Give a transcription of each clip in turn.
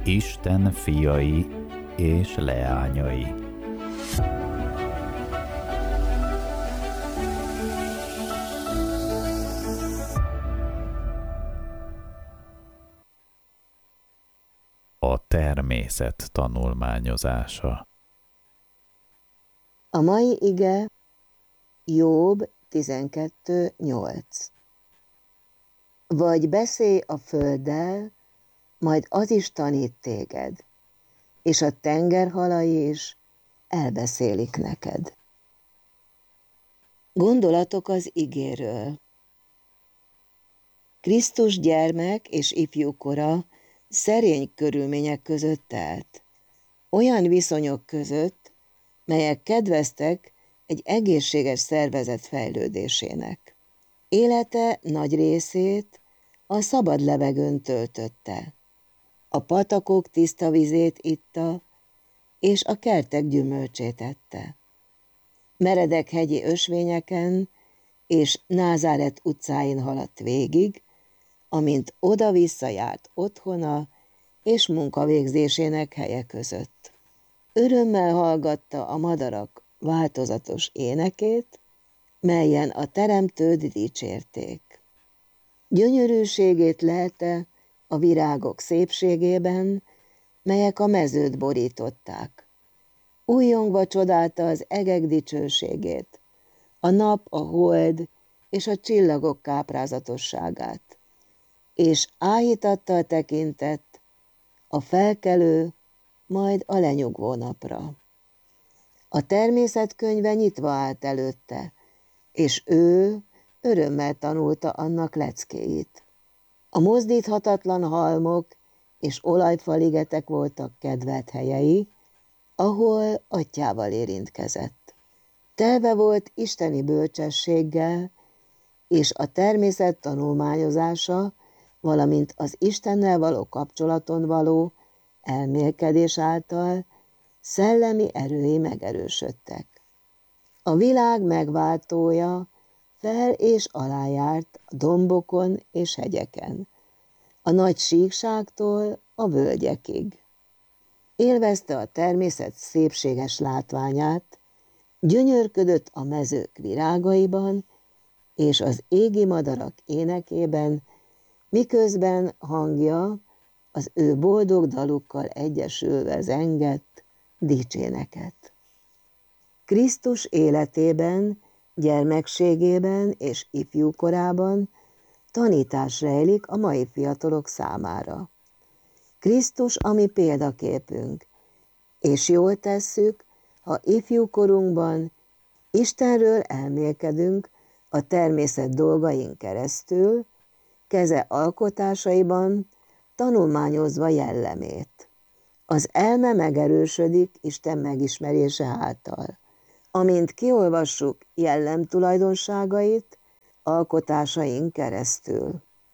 Isten fiai és leányai. A természet tanulmányozása. A mai ige Jobb 12.8. Vagy beszélj a földdel, majd az is tanít téged, és a tengerhalai is elbeszélik neked. Gondolatok az igéről. Krisztus gyermek és ifjúkora szerény körülmények között telt, olyan viszonyok között, melyek kedveztek egy egészséges szervezet fejlődésének. Élete nagy részét a szabad levegőn töltötte. A patakok tiszta vizét itta, és a kertek gyümölcsét ette. Meredek hegyi ösvényeken és Názáret utcáin haladt végig, amint oda-vissza járt otthona és munkavégzésének helye között. Örömmel hallgatta a madarak változatos énekét, melyen a teremtőt dicsérték. Gyönyörűségét lelte a virágok szépségében, melyek a mezőt borították. Újjongva csodálta az egek dicsőségét, a nap, a hold és a csillagok káprázatosságát, és áhítattal tekintett a felkelő, majd a lenyugvó napra. A természet könyve nyitva állt előtte, és ő örömmel tanulta annak leckéit. A mozdíthatatlan halmok és olajfaligetek voltak kedvelt helyei, ahol atyával érintkezett. Telve volt isteni bölcsességgel, és a természet tanulmányozása, valamint az Istennel való kapcsolaton való elmélkedés által szellemi erői megerősödtek. A világ megváltója fel és alá járt a dombokon és hegyeken, a nagy síkságtól a völgyekig. Élvezte a természet szépséges látványát, gyönyörködött a mezők virágaiban és az égi madarak énekében, miközben hangja az ő boldog dalukkal egyesülve zengett dicséneket. Krisztus életében, gyermekségében és ifjúkorában tanítás rejlik a mai fiatalok számára. Krisztus a mi példaképünk, és jól tesszük, ha ifjúkorunkban Istenről elmélkedünk a természet dolgain keresztül, keze alkotásaiban tanulmányozva jellemét. Az elme megerősödik Isten megismerése által. Amint kiolvassuk jellemtulajdonságait alkotásaink keresztül.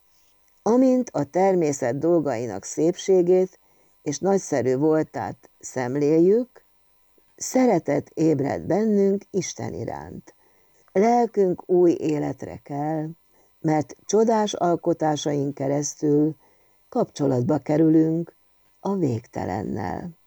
Amint a természet dolgainak szépségét és nagyszerű voltát szemléljük, szeretet ébred bennünk Isten iránt. Lelkünk új életre kell, mert csodás alkotásaink keresztül kapcsolatba kerülünk a végtelennel.